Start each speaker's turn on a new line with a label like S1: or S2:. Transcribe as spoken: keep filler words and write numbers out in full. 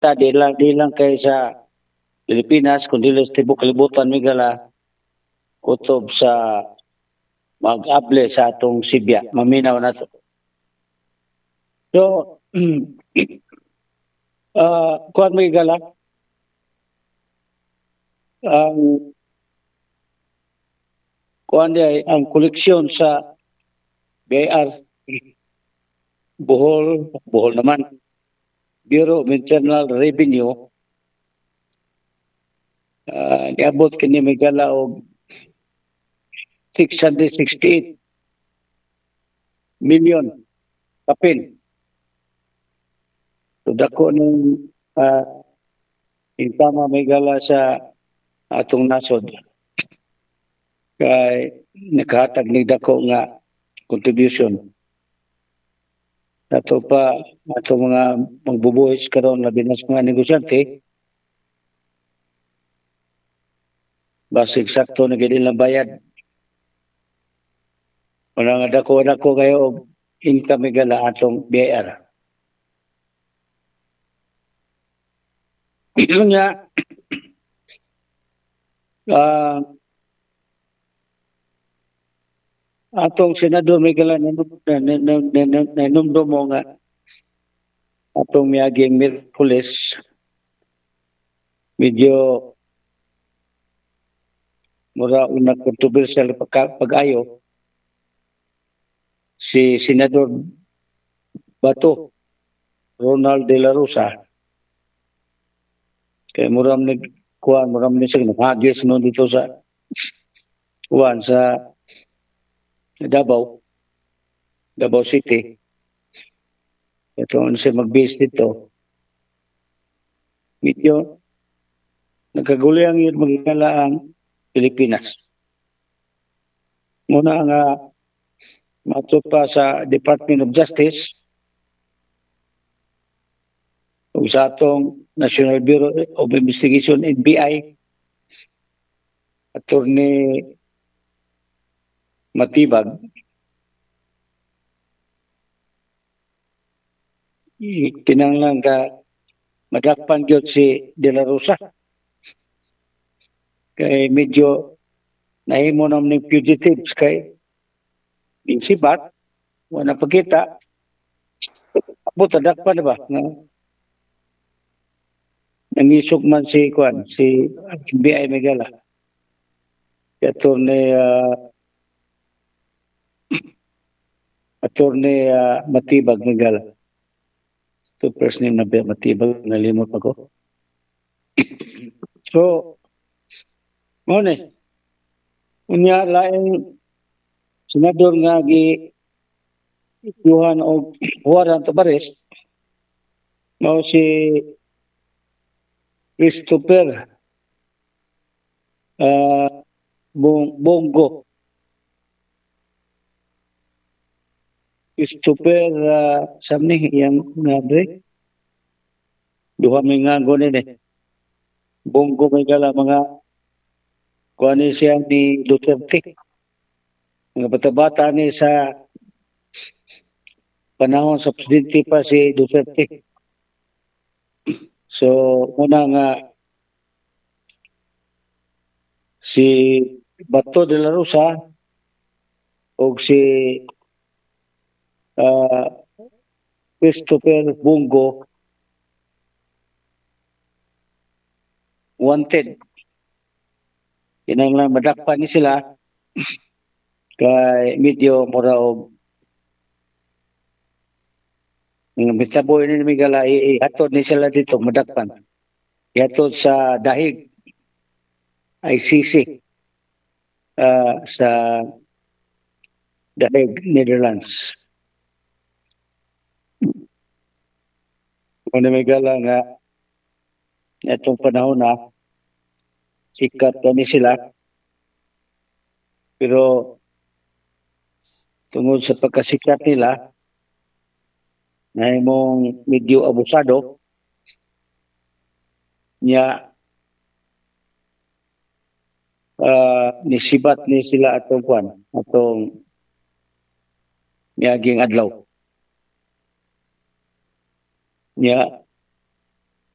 S1: Ta di lang di lang kay sa Pilipinas kundi sa tibok kalibutan migala kutob sa mag-able sa atong Sibya maminaw na to. So uh, kuan migala ang kuan di ang koleksyon sa B I R Bohol Bohol naman Bureau of Internal Revenue uh, niabot kini migala og six hundred sixty-eight million kapin. So dako ng uh, income migala sa atong nasod kay nakahatag ni dako nga contribution. Ato pa ato mga magbubuhis karon labi na sa mga negosyante basig sakto na gid ilang bayad. Wala nga dako dako kayo og income migala atong B I R. Nya uh, atong senador migala nanumdo mo nga atong miyaging Merkulis medyo mura una controversial pag-ayo si Senador Bato Ronald de la Rosa kay muram ni kuan muram ni sig nagagis no dito sa kuan sa Davao Davao City ito siya mag-base dito medyo nagkaguliang yun magkala ang Pilipinas. Muna nga mato pa sa Department of Justice o sa atong National Bureau of Investigation N B I Attorney Matibag kinanglan ka madakpan gyud si De La Rosa kay medyo nahimo nam ning fugitives kay insibat wala pagkita abot dakpan ba nga nangisog man si kuan si N B I Megala attorney uh, attorney uh, Matibag Megala to first name na Matibag nalimot ako. So mo ni unya laing senador nga gi Johan og Juan Tabares mao si Christopher uh, Bongo Christopher uh, samni yang ngabre duha may nga gone ni Bongo may gala mga kuani siya ni Duterte mga bata-bata ni sa panahon sa presidente pa si Duterte. So muna nga si Bato de la Rosa o si uh, Christopher Bongo wanted. Kinanglan madakpan ni sila kay medyo mura og ng Mister Boy ni Migala ihatod ni sila dito madakpan. Ihatod sa dahig I C C uh, sa dahig Netherlands. Kung Migala nga itong panahon na sikat ni sila pero tungod sa pagkasikat nila na imong medyo abusado niya uh, nisibat ni sila atong kwan atong miyaging adlaw niya